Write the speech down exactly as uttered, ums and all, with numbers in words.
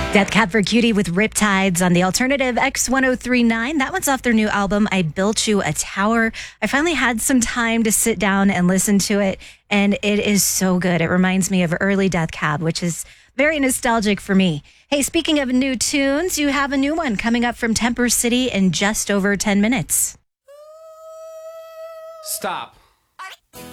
Death Cab for Cutie with Riptides on the alternative X ten thirty-nine. That one's off their new album, I Built You a Tower. I finally had some time to sit down and listen to it, and it is so good. It reminds me of early Death Cab, which is very nostalgic for me. Hey, speaking of new tunes, you have a new one coming up from Temper City in just over ten minutes. Stop.